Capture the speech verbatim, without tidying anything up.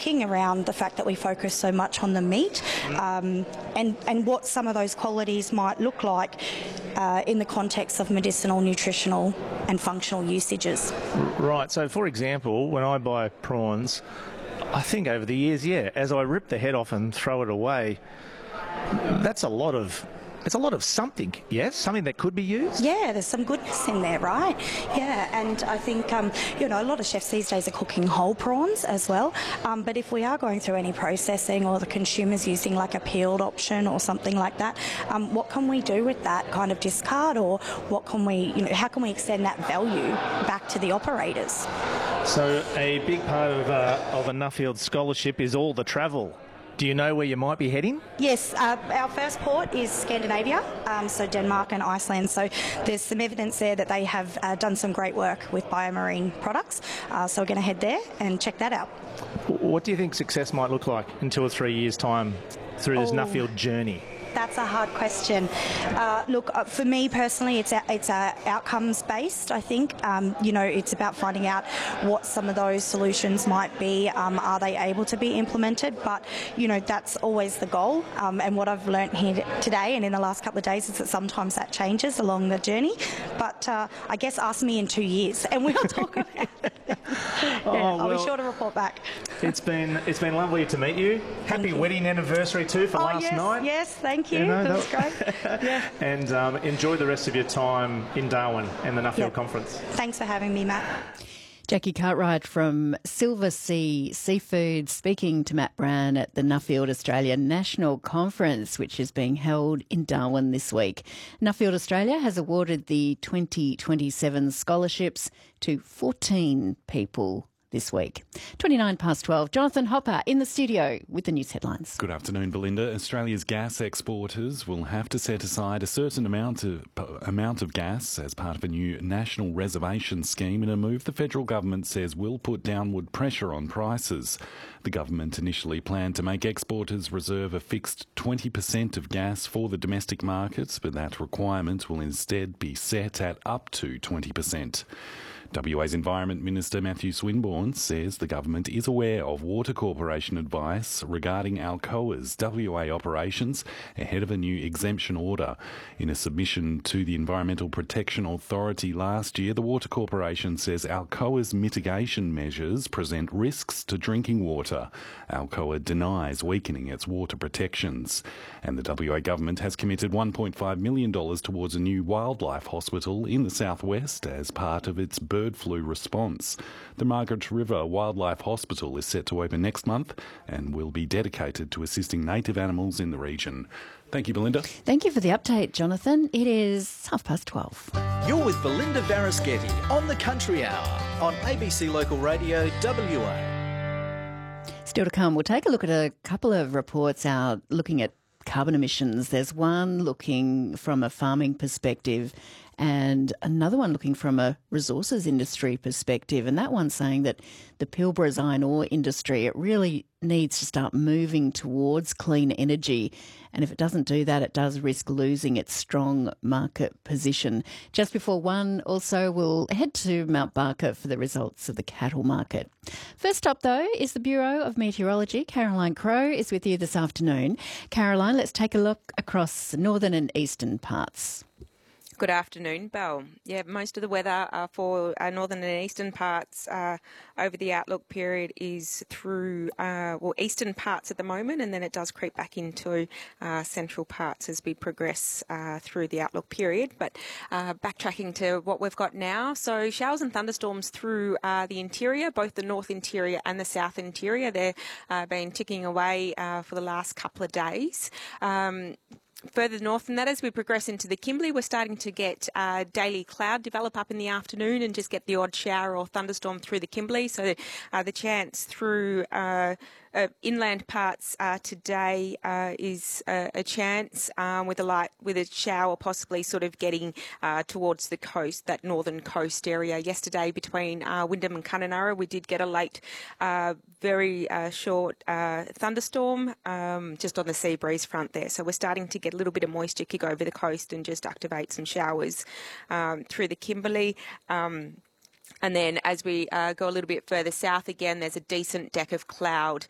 thinking around the fact that we focus so much on the meat um, and, and what some of those qualities might look like uh, in the context of medicinal, nutritional and functional usages. Right, so for example, when I buy prawns, I think over the years, yeah, as I rip the head off and throw it away, that's a lot of... It's a lot of something, yes? Something that could be used? Yeah, there's some goodness in there, right? Yeah, and I think, um, you know, a lot of chefs these days are cooking whole prawns as well. Um, but if we are going through any processing or the consumer's using like a peeled option or something like that, um, what can we do with that kind of discard, or what can we, you know, how can we extend that value back to the operators? So a big part of, uh, of a Nuffield scholarship is all the travel. Do you know where you might be heading? Yes, uh, our first port is Scandinavia, um, so Denmark and Iceland. So there's some evidence there that they have uh, done some great work with biomarine products. Uh, so we're going to head there and check that out. What do you think success might look like in two or three years' time through this oh. Nuffield journey? That's a hard question. Uh, look, uh, for me personally, it's a, it's a outcomes based. I think um, you know, it's about finding out what some of those solutions might be. Um, are they able to be implemented? But you know, that's always the goal. Um, and what I've learnt here today and in the last couple of days is that sometimes that changes along the journey. But uh, I guess ask me in two years, and we'll talk about it. yeah, oh, I'll well, be sure to report back. It's been it's been lovely to meet you. Happy you. wedding anniversary too for oh, last yes, night. Yes, thank you. You know, That's great. Yeah. And um, enjoy the rest of your time in Darwin and the Nuffield yep. Conference. Thanks for having me, Matt. Jackie Cartwright from Silver Sea Seafood speaking to Matt Brown at the Nuffield Australia National Conference, which is being held in Darwin this week. Nuffield Australia has awarded the twenty twenty-seven scholarships to fourteen people this week. twenty-nine past twelve. Jonathan Hopper in the studio with the news headlines. Good afternoon, Belinda. Australia's gas exporters will have to set aside a certain amount of, amount of gas as part of a new national reservation scheme in a move the federal government says will put downward pressure on prices. The government initially planned to make exporters reserve a fixed twenty percent of gas for the domestic markets, but that requirement will instead be set at up to twenty percent. W A's Environment Minister Matthew Swinburne says the government is aware of Water Corporation advice regarding Alcoa's W A operations ahead of a new exemption order. In a submission to the Environmental Protection Authority last year, the Water Corporation says Alcoa's mitigation measures present risks to drinking water. Alcoa denies weakening its water protections. And the W A government has committed one point five million dollars towards a new wildlife hospital in the southwest as part of its bird flu response. The Margaret River Wildlife Hospital is set to open next month and will be dedicated to assisting native animals in the region. Thank you, Belinda. Thank you for the update, Jonathan. It is half past twelve. You're with Belinda Varasketti on the Country Hour on A B C Local Radio W A. Still to come, we'll take a look at a couple of reports out looking at carbon emissions. There's one looking from a farming perspective and another one looking from a resources industry perspective. And that one's saying that the Pilbara's iron ore industry, it really needs to start moving towards clean energy. And if it doesn't do that, it does risk losing its strong market position. Just before one, also, we'll head to Mount Barker for the results of the cattle market. First up, though, is the Bureau of Meteorology. Caroline Crowe is with you this afternoon. Caroline, let's take a look across northern and eastern parts. Good afternoon, Belle. Yeah, most of the weather uh, for uh, northern and eastern parts uh, over the outlook period is through, uh, well, eastern parts at the moment, and then it does creep back into uh, central parts as we progress uh, through the outlook period. But uh, backtracking to what we've got now, so showers and thunderstorms through uh, the interior, both the north interior and the south interior. They've uh, been ticking away uh, for the last couple of days. Um, Further north than that, as we progress into the Kimberley, we're starting to get uh, daily cloud develop up in the afternoon and just get the odd shower or thunderstorm through the Kimberley. So uh, the chance through uh, uh, inland parts uh, today uh, is uh, a chance um, with a light, with a shower possibly sort of getting uh, towards the coast, that northern coast area. Yesterday between uh, Wyndham and Kununurra, we did get a late, uh, very uh, short uh, thunderstorm um, just on the sea breeze front there. So we're starting to get a little bit of moisture kick over the coast and just activate some showers um, through the Kimberley. Um, And then as we uh, go a little bit further south again, there's a decent deck of cloud